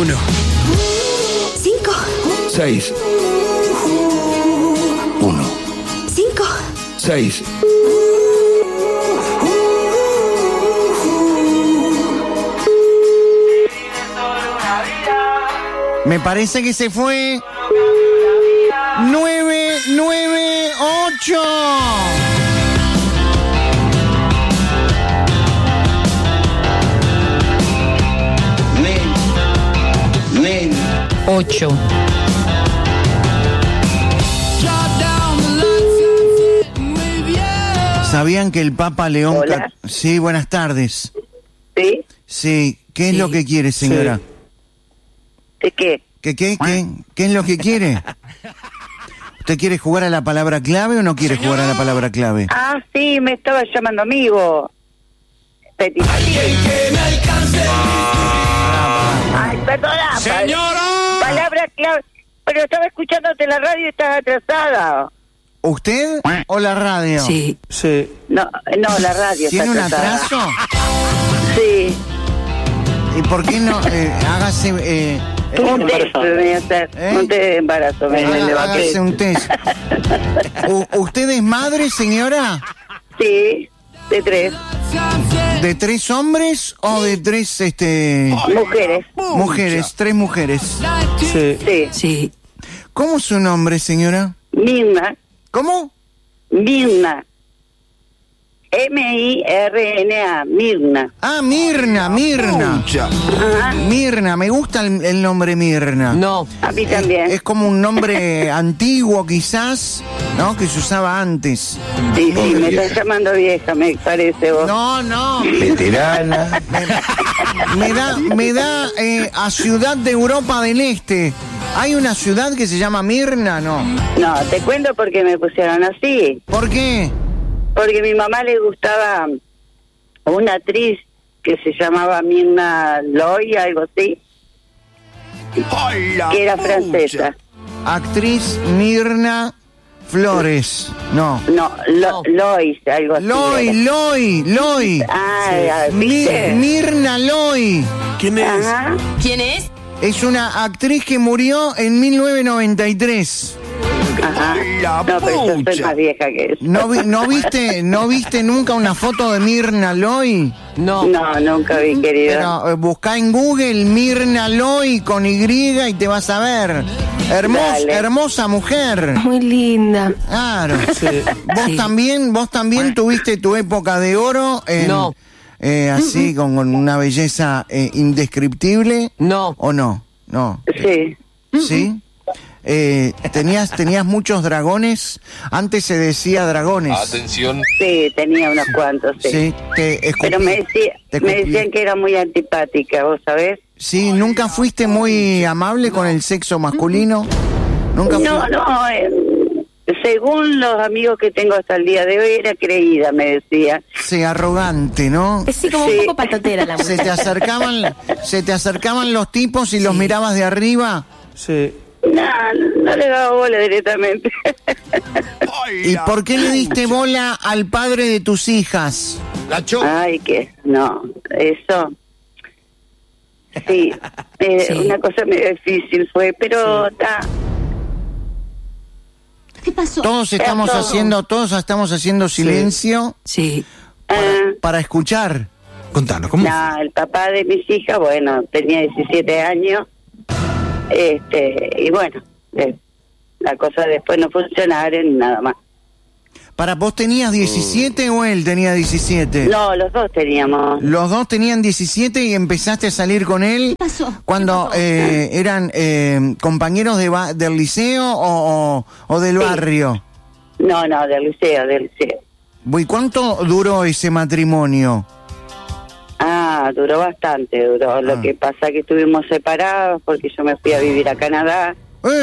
1. 5. 6. 1. 5. 6. Me parece que se fue 998. Nen. 8. ¿Sabían que el Papa León... Hola. Sí, buenas tardes. ¿Sí? Sí, ¿qué es Sí. lo que quiere, señora? ¿De qué? ¿Qué es lo que quiere? ¿Usted quiere jugar a la palabra clave o no quiere jugar a la palabra clave? Ah, sí, me estaba llamando amigo. Ay, perdona. ¡Señora! Palabra clave. Pero estaba escuchándote la radio y estaba atrasada. ¿Usted o la radio? Sí. No, la radio está ¿Tiene un atrasada. atraso? Sí. ¿Y por qué no hágase... Un test me voy a hacer. ¿Eh? Un test de embarazo me hágase un test. ¿Usted es madre, señora? Sí, de 3 ¿De 3 hombres o de 3 mujeres. mujeres? 3 mujeres. Sí. Sí. ¿Cómo es su nombre, señora? Mirna. ¿Cómo? Mirna. M-I-R-N-A. Mirna. Ah, Mirna. Ajá. Mirna, me gusta el nombre Mirna. No. A mí también. Es como un nombre antiguo, quizás, ¿no? Que se usaba antes. Sí, me estás llamando vieja, me parece vos. No. Veterana. Me da a Ciudad de Europa del Este. ¿Hay una ciudad que se llama Mirna? No. No, te cuento porque me pusieron así. ¿Por qué? Porque a mi mamá le gustaba una actriz que se llamaba Mirna Loy, algo así, que era francesa. Actriz Mirna Flores. No. No, Loy, algo así. Loy. Ah, ¿viste? Mirna Loy. ¿Quién es? Ajá. ¿Quién es? Es una actriz que murió en 1993. Ajá. No, pero yo soy más vieja que eso. ¿No viste nunca una foto de Mirna Loy? No. No, nunca vi, querido. Pero buscá en Google Mirna Loy con Y y te vas a ver. Dale. Hermosa mujer. Muy linda. Claro. ¿Vos Sí. también tuviste tu época de oro? No. Así, con una belleza indescriptible. No. ¿O no? No. Sí. ¿Sí? ¿Tenías muchos dragones? Antes se decía dragones. Atención. Sí, tenía unos cuantos, sí. Sí, Pero me decían que era muy antipática, ¿vos sabés? Sí, ¿nunca fuiste muy amable con el sexo masculino? ¿Nunca No, según los amigos que tengo hasta el día de hoy, era creída, me decía. Sí, arrogante, ¿no? Es sí, como Sí. un poco patatera la Se mujer. te acercaban los tipos y los mirabas de arriba. No le daba bola directamente. ¿Y por qué le diste bola al padre de tus hijas? Ay, que no, eso. Sí, Sí. una cosa muy difícil fue, pero está. ¿Qué pasó? Todos estamos haciendo silencio Sí. para escuchar. Contanos, ¿cómo? No, el papá de mis hijas, bueno, tenía 17 años. Y bueno, la cosa después no funcionaron, nada más. ¿Para vos tenías 17 o él tenía 17? No, los dos teníamos. Los dos tenían 17 y empezaste a salir con él. ¿Qué pasó? Cuando eran compañeros del liceo o del Sí. barrio. No, del liceo. ¿Y cuánto duró ese matrimonio? Ah, duró bastante, Lo que pasa que estuvimos separados porque yo me fui a vivir a Canadá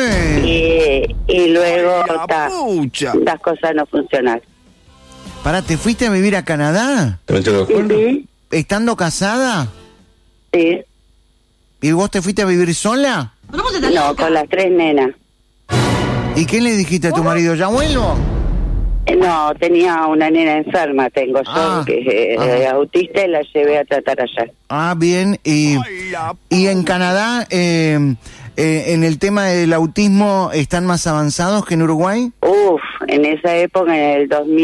y luego las cosas no funcionaron. Pará, ¿te fuiste a vivir a Canadá? Ujú. ¿Estando casada? Sí, ¿Y vos te fuiste a vivir sola? no, con las 3 nenas. ¿Y qué le dijiste a tu marido? ¿Ya vuelvo? No, tenía una nena enferma, tengo yo, que es autista, y la llevé a tratar allá. Ah, bien. Y en Canadá, en el tema del autismo, ¿están más avanzados que en Uruguay? En esa época, en el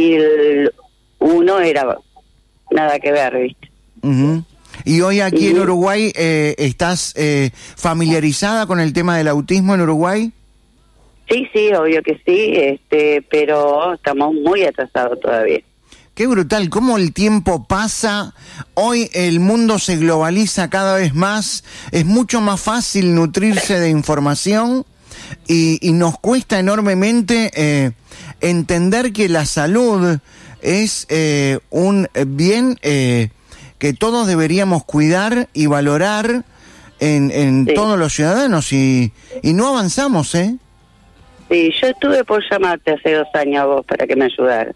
2001, era nada que ver, ¿viste? Uh-huh. Y hoy aquí en Uruguay, ¿estás familiarizada con el tema del autismo en Uruguay? Sí, obvio que sí, pero estamos muy atrasados todavía. Qué brutal, cómo el tiempo pasa. Hoy el mundo se globaliza cada vez más. Es mucho más fácil nutrirse de información y nos cuesta enormemente entender que la salud es un bien que todos deberíamos cuidar y valorar en todos los ciudadanos y no avanzamos, ¿eh? Sí, yo estuve por llamarte hace 2 años a vos para que me ayudaras.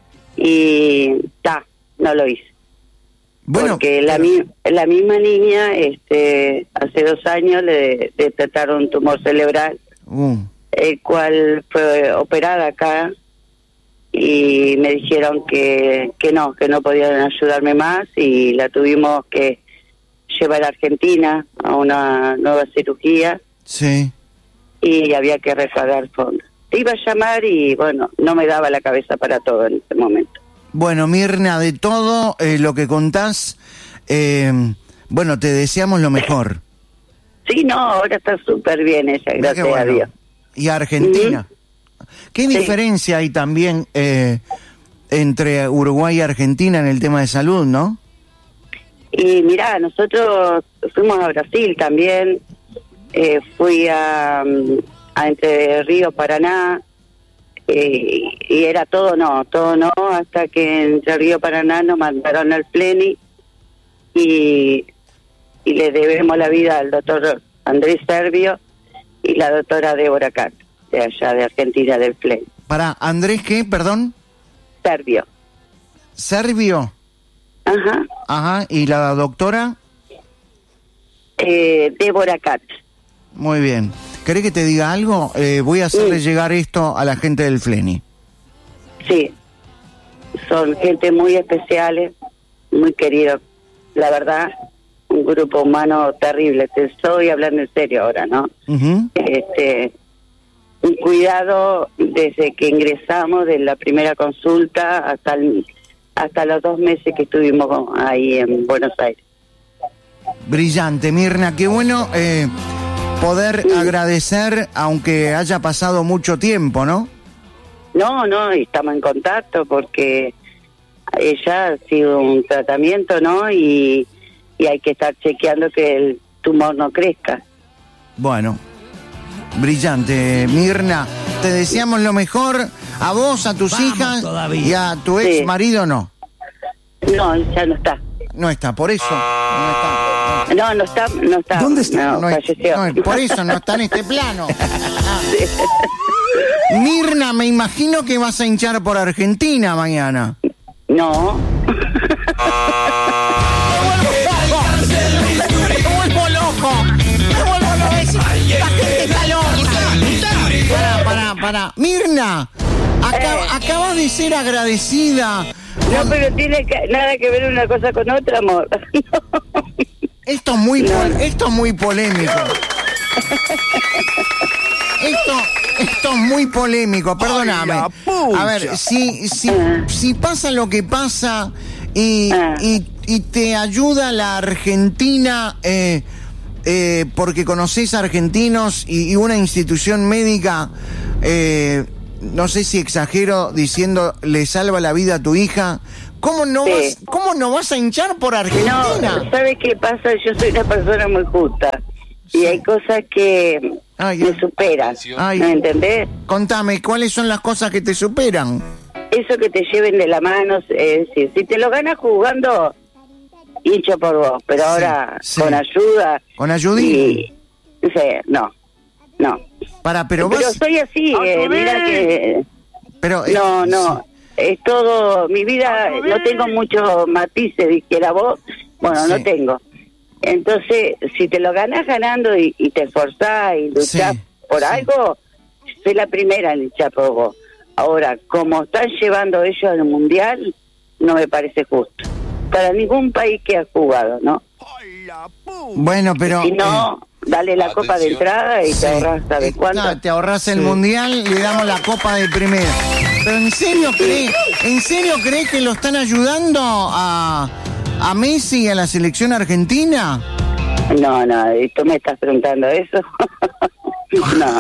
Y no lo hice. Bueno, porque la misma niña, hace 2 años le detectaron un tumor cerebral, el cual fue operada acá, y me dijeron que no podían ayudarme más, y la tuvimos que llevar a Argentina a una nueva cirugía. Sí. Y había que recaudar fondos. Te iba a llamar y, bueno, no me daba la cabeza para todo en ese momento. Bueno, Mirna, de todo lo que contás, bueno, te deseamos lo mejor. Sí, no, ahora está súper bien ella, gracias a Dios. ¿Y Argentina? ¿Qué diferencia hay también entre Uruguay y Argentina en el tema de salud, no? Y mirá, nosotros fuimos a Brasil también. Fui a Entre Ríos, Paraná, y era todo no, hasta que Entre Ríos, Paraná nos mandaron al Pleni y le debemos la vida al doctor Andrés Servio y la doctora Débora Cat, de allá de Argentina, del Pleni. ¿Para Andrés qué, perdón? Servio. ¿Servio? Ajá, ¿y la doctora? Débora Cat. Muy bien. ¿Querés que te diga algo? Voy a hacerle llegar esto a la gente del Fleni. Sí. Son gente muy especiales, muy queridos. La verdad, un grupo humano terrible. Te estoy hablando en serio ahora, ¿no? Uh-huh. Un cuidado desde que ingresamos, de la primera consulta hasta los 2 meses que estuvimos ahí en Buenos Aires. Brillante, Mirna. Qué bueno poder agradecer, aunque haya pasado mucho tiempo, ¿no? No, y estamos en contacto porque ella ha sido un tratamiento, ¿no? Y hay que estar chequeando que el tumor no crezca. Bueno, brillante, Mirna. Te deseamos lo mejor a vos, a tus hijas todavía. Y a tu ex marido, ¿no? No, ya no está. No está, por eso no está. No está. ¿Dónde está? No, falleció. No, por eso no está en este plano. Mirna, me imagino que vas a hinchar por Argentina mañana. No. Me vuelvo loco. La gente está loca. Para. Mirna, acabas de ser agradecida. No, pero tiene nada que ver una cosa con otra, amor. Esto es muy polémico. Esto es muy polémico, perdóname. A ver, si pasa lo que pasa y te ayuda la Argentina, porque conoces argentinos y una institución médica, no sé si exagero diciendo le salva la vida a tu hija, ¿cómo no vas a hinchar por Argentina? No, ¿sabes qué pasa? Yo soy una persona muy justa y hay cosas que me superan, ¿me entendés? Contame, ¿cuáles son las cosas que te superan? Eso que te lleven de la mano, es decir, si te lo ganas jugando, hincho por vos, pero ahora con ayuda. ¿Con ayudín? No. Pero soy así, mira que... Pero, no, es todo, mi vida, no tengo muchos matices, dijera vos, bueno, no tengo. Entonces, si te lo ganás ganando y te esforzás y luchás por algo, soy la primera en luchar por vos. Ahora, como están llevando ellos al Mundial, no me parece justo. Para ningún país que ha jugado, ¿no? Bueno, pero... Si no, dale la copa de entrada y te ahorras, ¿sabes cuánto? Claro, te ahorras el Mundial, le damos la copa de primera. Pero ¿en serio crees que lo están ayudando a Messi y a la selección argentina? No, ¿tú me estás preguntando eso? No.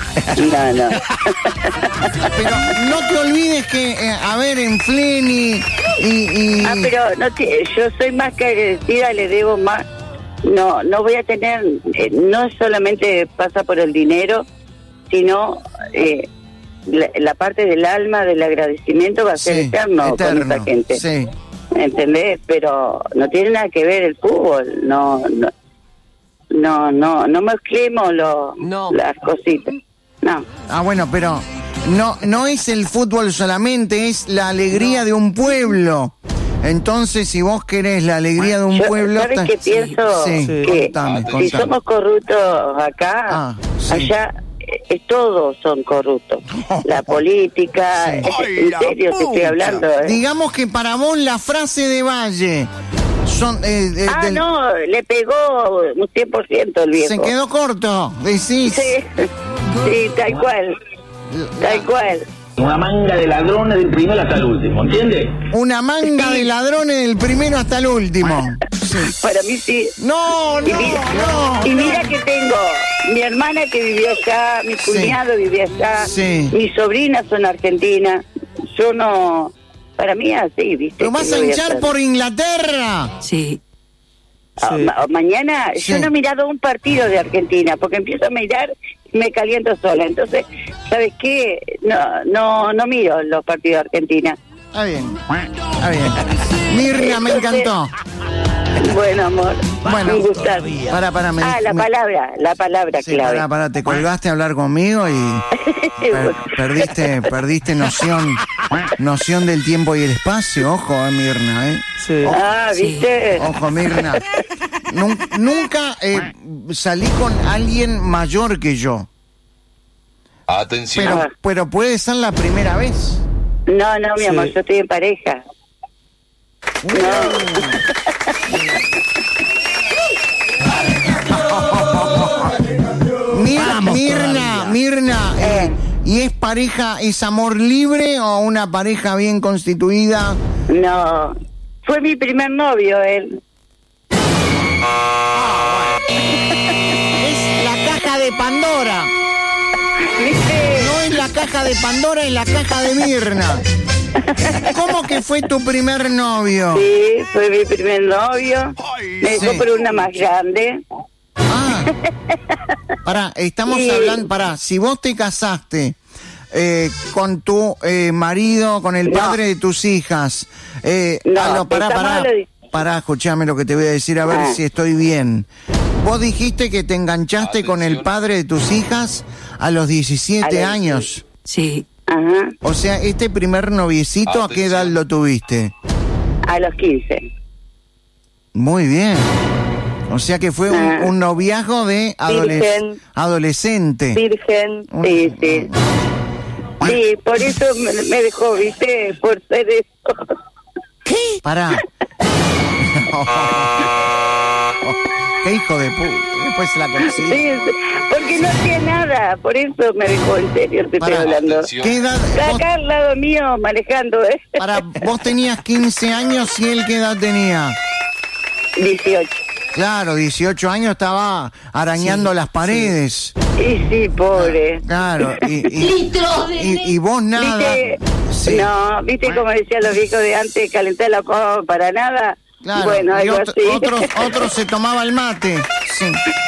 Pero no te olvides que, en Fleni y... pero yo soy más que agradecida, le debo más. No voy a tener, no solamente pasa por el dinero, sino la parte del alma, del agradecimiento va a ser eterno con esa gente. Sí. ¿Entendés? Pero no tiene nada que ver el fútbol, no mezclemos las cositas. No. Ah, bueno, pero no es el fútbol solamente, es la alegría de un pueblo. Entonces, si vos querés la alegría de un pueblo... ¿Sabes qué pienso? Que contame. Si somos corruptos acá, allá todos son corruptos. La política, en serio te estoy hablando. Digamos que para vos la frase de Valle... no, le pegó un 100% el viejo. Se quedó corto, decís. Sí, tal cual. Una manga de ladrones del primero hasta el último, ¿entiendes? Una manga de ladrones del primero hasta el último. Sí. Para mí sí. No. Y mira que tengo mi hermana que vivió allá, mi cuñado vivía allá, mis sobrinas son argentinas. Yo no... Para mí así, ¿viste? ¿Lo vas a hinchar por Inglaterra? Sí. Mañana yo no he mirado un partido de Argentina porque empiezo a mirar y me caliento sola. Entonces, ¿sabes qué? No miro los partidos de Argentina. Está bien. Mirna, me encantó. Bueno, amor. Bueno, un gustazo. Para. La palabra sí, clave. Para, te colgaste a hablar conmigo y perdiste noción del tiempo y el espacio. Ojo, Mirna, Sí. ¿viste? Ojo, Mirna. Nunca salí con alguien mayor que yo. Atención. Pero puede ser la primera vez. No, mi amor, yo estoy en pareja. Mirna, ¿y es pareja, es amor libre o una pareja bien constituida? No, fue mi primer novio él. Es la caja de Pandora. ¿Viste? No es la caja de Pandora, es la caja de Mirna. ¿Cómo que fue tu primer novio? Sí, fue mi primer novio. Me dejó por una más grande. Estamos hablando, si vos te casaste con tu marido, con el padre de tus hijas, escuchame lo que te voy a decir, a ver si estoy bien. Vos dijiste que te enganchaste con el padre de tus hijas a los 17 años. Sí. Ajá. O sea, este primer noviecito, ¿a qué edad lo tuviste? A los 15. Muy bien. O sea que fue un noviazgo de adolescente. Virgen, sí. Sí, por eso me dejó, ¿viste? Por ser eso. ¿Qué? Pará. Qué hijo de puta. Después la conocí. Sí, porque no hacía nada, por eso me dejó, en serio, te estoy hablando. ¿Qué edad? Acá al lado mío, manejando, vos tenías 15 años y él, ¿qué edad tenía? 18. Claro, 18 años estaba arañando las paredes. Sí, pobre. Claro, y vos nada. ¿Viste? Sí. No, ¿viste como decían los viejos de antes, calentar la copa para nada? Claro, bueno, algo así. Otros se tomaba el mate. Sí.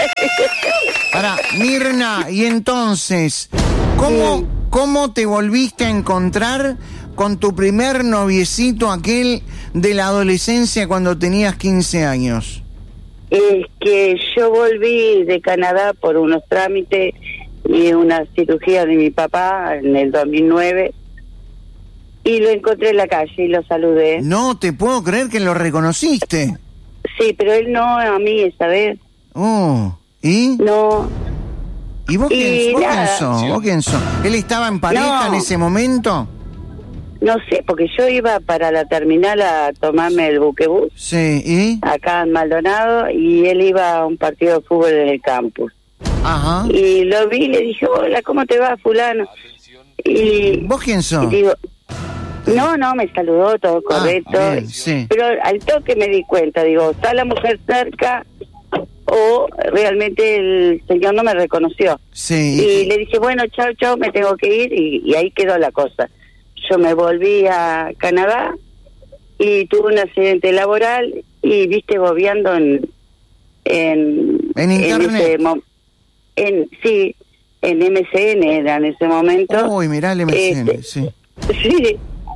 Mirna, y entonces, ¿cómo te volviste a encontrar con tu primer noviecito, aquel de la adolescencia cuando tenías 15 años? Es que yo volví de Canadá por unos trámites y una cirugía de mi papá en el 2009 y lo encontré en la calle y lo saludé. No te puedo creer que lo reconociste. Sí, pero él no a mí esta vez. ¿Y? No. ¿Y vos quién sos? ¿Vos quién sos? ¿Él estaba en pareja en ese momento? No sé, porque yo iba para la terminal a tomarme el buquebús. Sí, ¿y? Acá en Maldonado, y él iba a un partido de fútbol en el campus. Ajá. Y lo vi y le dije, hola, ¿cómo te va, fulano? Y ¿vos quién sos? Y digo, no, me saludó, todo correcto. Bien, sí. Pero al toque me di cuenta, digo, ¿está la mujer cerca o realmente el señor no me reconoció? Sí. Y le dije, bueno, chao, me tengo que ir, y ahí quedó la cosa. Yo me volví a Canadá y tuve un accidente laboral y viste bobeando en internet. Sí, en MSN era en ese momento. Uy, mirá el MSN, sí. Sí,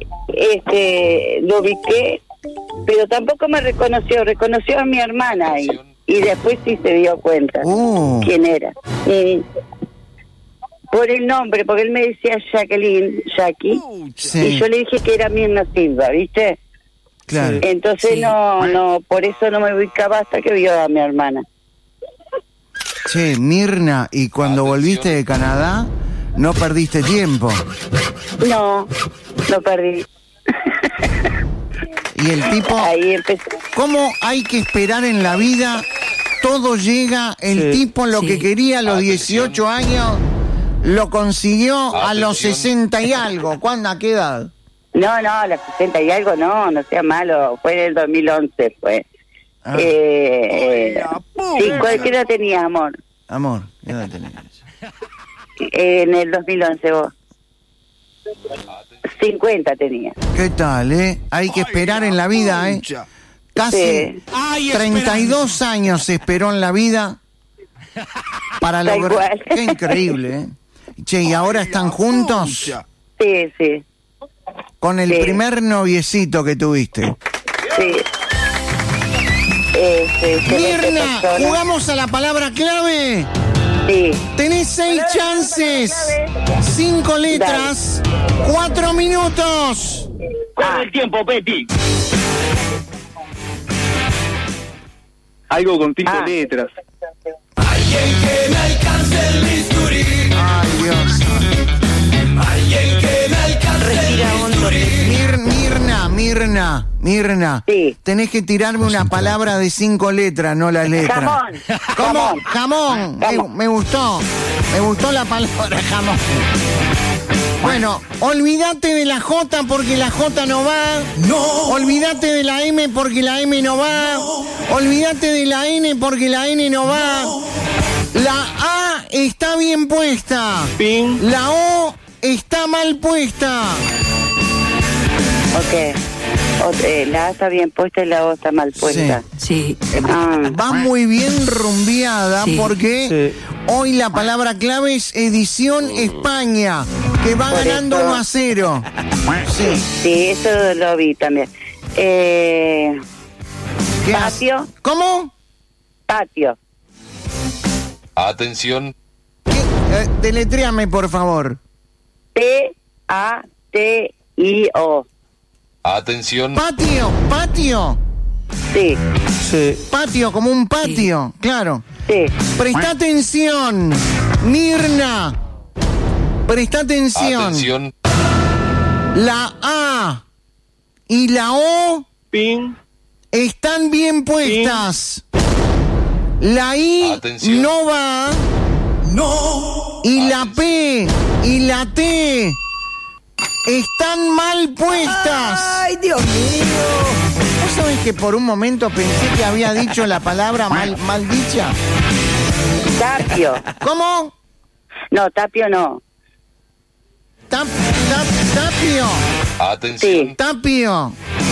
lo ubiqué, pero tampoco me reconoció a mi hermana ahí, y después sí se dio cuenta quién era. Por el nombre, porque él me decía Jackie, sí. Y yo le dije que era Mirna Silva, ¿viste? Claro. Entonces Sí. no, por eso no me ubicaba hasta que vio a mi hermana. Che, Mirna, ¿y cuando volviste de Canadá no perdiste tiempo? No perdí. Y el tipo, Ahí empecé. ¿cómo hay que esperar en la vida? Todo llega, el tipo lo que quería a los 18 años, lo consiguió a los 60 y algo. ¿Cuándo? ¿A qué edad? No, a los 60 y algo, no sea malo, fue en el 2011, fue. Ah. Sí, ¿qué edad tenías, amor? Amor, ¿qué edad tenés? En el 2011 vos. 50 tenía. ¿Qué tal, Hay que esperar en la vida, Casi 32 años esperó en la vida para Tal lograr... cual. Qué increíble, Che, ¿y ahora están juntos? Sí. Con el primer noviecito que tuviste. Sí. Mirna, ¿jugamos a la palabra clave? Sí. Tenés 6 chances, 5 letras, 4 minutos. Corre el tiempo, Betty. Algo con 5 letras. Alguien que me alcance el bisturí. Ay, Dios. Alguien que me alcance el bisturí. Mirna. Sí. Tenés que tirarme una palabra de 5 letras, no las letras. Jamón. ¿Cómo? Jamón. Me gustó la palabra jamón. Bueno, olvídate de la J porque la J no va. No. Olvídate de la M porque la M no va. No. Olvídate de la N porque la N no va. No. La A está bien puesta. Ping. La O está mal puesta. Ok. La A está bien puesta y la O está mal puesta. Sí. Va muy bien rumbeada porque hoy la palabra clave es edición España, que va Por ganando eso. 1-0. Sí. Sí, eso lo vi también. ¿Qué Patio. hace? ¿Cómo? Patio. Atención. Deletréame, por favor. P-A-T-I-O. Atención. Patio. Sí. Patio, como un patio, claro. Sí. Presta atención, Mirna. Presta atención. Atención. La A y la O Ping. están bien puestas. La I Atención. no va. No. Y la P y la T están mal puestas. Ay, Dios mío. ¿Vos sabés que por un momento pensé que había dicho la palabra mal dicha? Tapio. ¿Cómo? No, Tapio no. Tapio. Atención. Tapio,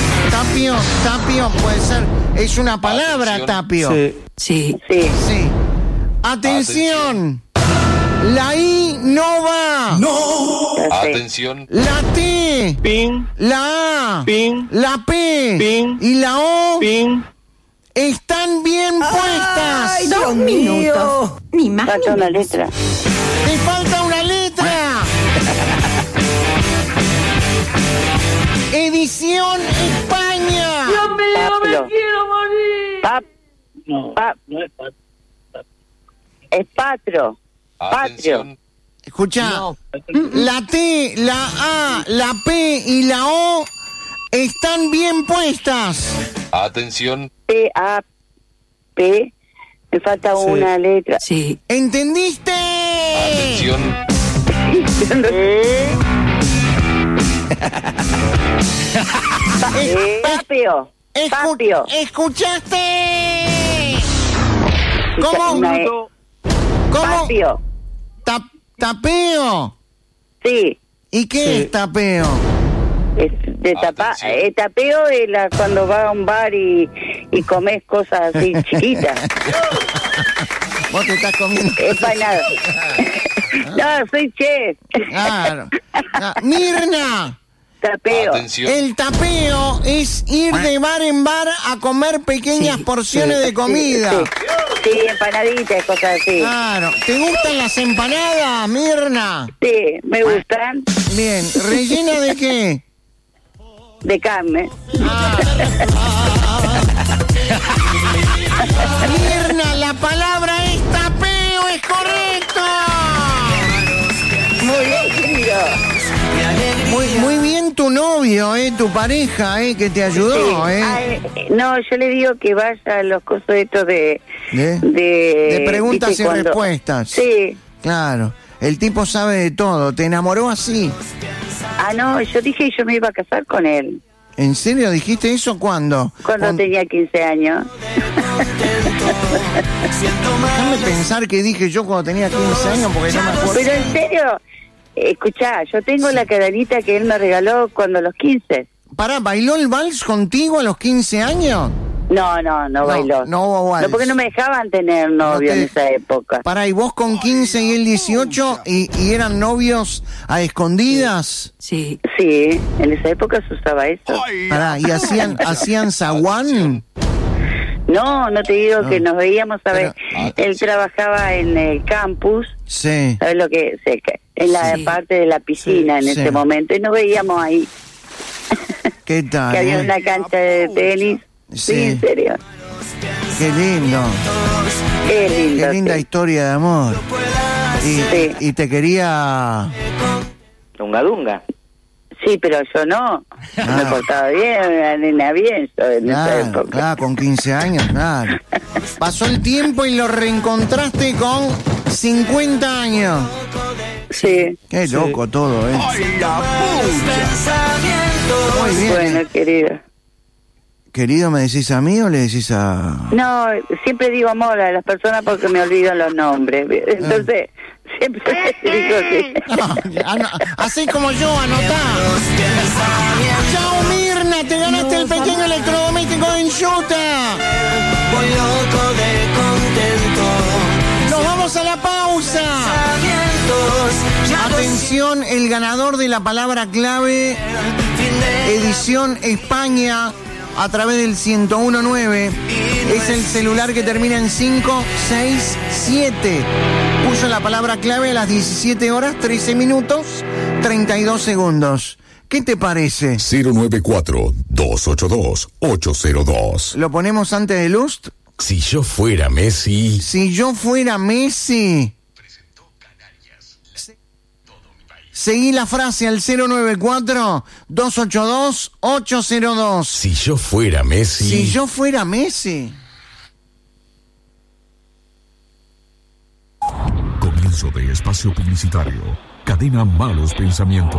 puede ser. Es una palabra, Atención. Tapio. Sí. Sí. Sí. Atención. La I no va. No. Ya sé. Atención. La T, Ping. la A, Ping. la P Ping. y la O Ping. están bien puestas. Ay, Dios mío. Ni más Falta ni una menos. letra. ¡Te falta una letra! Edición España. Tapio. No es Patio. Es Patro. Atención. Escuchá, la T, la A, la P y la O están bien puestas. Atención. P, A, P. Me falta una letra. Sí. ¿Entendiste? Atención. Papio. Papio. ¿Escuchaste? ¿Cómo? ¿Cómo? Papio. ¿Tapeo? Sí. ¿Y qué es tapeo? Tapeo es cuando vas a un bar y comes cosas así chiquitas. Vos te estás comiendo. Empanada. No, soy chef. Claro. Mirna. Tapeo. Atención. El tapeo es ir de bar en bar a comer pequeñas porciones de comida. Sí, empanaditas, cosas así. Claro. ¿Te gustan las empanadas, Mirna? Sí, me gustan. Bien. ¿Rellena de qué? De carne. Mirna, la palabra es tapeo, es correcto. Muy bien, querido. Muy bien tu novio, tu pareja, que te ayudó, Sí. Ay, no, yo le digo que vaya a los cosas estos de preguntas ¿viste? y respuestas. Sí. Claro. El tipo sabe de todo. ¿Te enamoró así? No, yo dije que yo me iba a casar con él. ¿En serio dijiste eso cuándo? Cuando tenía 15 años. Déjame pensar que dije yo cuando tenía 15 años porque no me acuerdo. Pero en serio, escuchá, yo tengo la cadenita que él me regaló cuando a los 15. Pará, ¿bailó el vals contigo a los 15 años? No bailó. No hubo vals. No, porque no me dejaban tener novio en esa época. Pará, ¿y vos con 15 y él 18 y eran novios a escondidas? Sí. Sí, en esa época se usaba eso. Pará, ¿y hacían zaguán? No te digo que nos veíamos, ¿sabes? Él trabajaba en el campus. Sí. ¿Sabes lo que es? En la parte de la piscina en ese momento. Y nos veíamos ahí. ¿Qué tal? Que había una cancha de tenis. Sí, en serio. Qué lindo. Qué lindo. Qué linda historia de amor. Y te quería... Dunga. Sí, pero yo no. Me portaba bien, una nena bien yo en esa época. Claro, con 15 años, claro. Pasó el tiempo y lo reencontraste con 50 años. Sí. Qué loco todo, ¡Ay, la Muy bien. Bueno, querida. ¿Querido me decís a mí o le decís a...? No, siempre digo amor a las personas porque me olvido los nombres. Entonces, siempre digo que... Así como yo, anotá. Chao, Mirna, te ganaste el pequeño electrodoméstico de Enchuta. Voy loco de contento. Nos vamos a la pausa. Atención, el ganador de la palabra clave, edición España, a través del 1019, es el celular que termina en 567. Puso la palabra clave a las 17 horas, 13 minutos, 32 segundos. ¿Qué te parece? 094-282-802. ¿Lo ponemos antes de Lust? Si yo fuera Messi... Si yo fuera Messi... Seguí la frase al 094-282-802. Si yo fuera Messi... Si yo fuera Messi... Comienzo de espacio publicitario. Cadena Malos Pensamientos.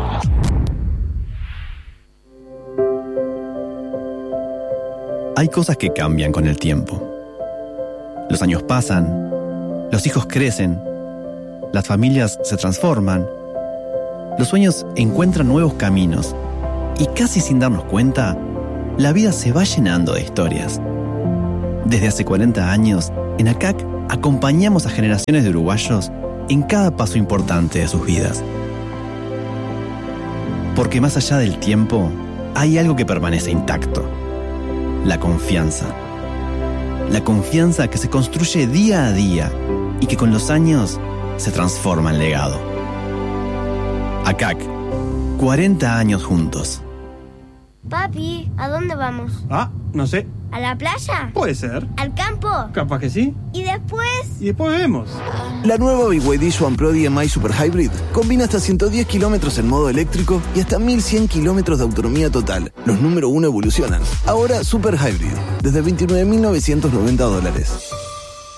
Hay cosas que cambian con el tiempo. Los años pasan, los hijos crecen, las familias se transforman, los sueños encuentran nuevos caminos y casi sin darnos cuenta, la vida se va llenando de historias. Desde hace 40 años, en ACAC acompañamos a generaciones de uruguayos en cada paso importante de sus vidas. Porque más allá del tiempo, hay algo que permanece intacto: la confianza. La confianza que se construye día a día y que con los años se transforma en legado. ACAC, 40 años juntos. Papi, ¿a dónde vamos? No sé. ¿A la playa? Puede ser. ¿Al campo? Capaz que sí. ¿Y después? Y después vemos. La nueva BYD Swan Pro DMI Super Hybrid combina hasta 110 kilómetros en modo eléctrico y hasta 1100 kilómetros de autonomía total. Los número 1 evolucionan. Ahora Super Hybrid, desde $29.990.